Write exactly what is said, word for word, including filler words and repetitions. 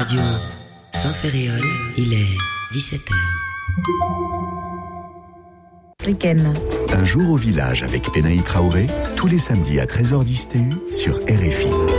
Radio Saint-Ferréol, il est dix-sept heures. Africaine. Un jour au village avec Penaï Traoré, tous les samedis à treize heures dix T U sur R F I.